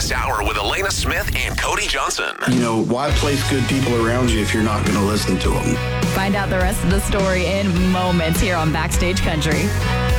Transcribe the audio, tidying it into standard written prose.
next hour with Elena Smith and Cody Johnson. You know, why place good people around you if you're not going to listen to them? Find out the rest of the story in moments here on Backstage Country.